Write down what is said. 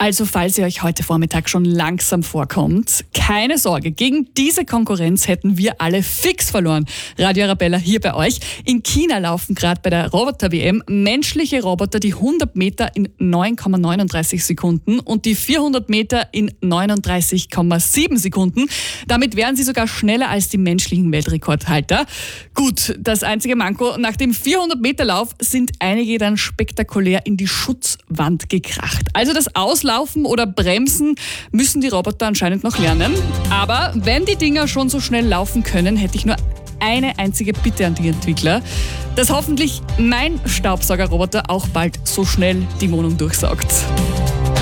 Also falls ihr euch heute Vormittag schon langsam vorkommt, keine Sorge, gegen diese Konkurrenz hätten wir alle fix verloren. Radio Arabella hier bei euch. In China laufen gerade bei der Roboter-WM menschliche Roboter die 100 Meter in 9,39 Sekunden und die 400 Meter in 39,7 Sekunden. Damit wären sie sogar schneller als die menschlichen Weltrekordhalter. Gut, das einzige Manko, nach dem 400-Meter-Lauf sind einige dann spektakulär in die Schutzwand gekracht. Also das Auslaufen oder Bremsen müssen die Roboter anscheinend noch lernen. Aber wenn die Dinger schon so schnell laufen können, hätte ich nur eine einzige Bitte an die Entwickler, dass hoffentlich mein Staubsaugerroboter auch bald so schnell die Wohnung durchsaugt.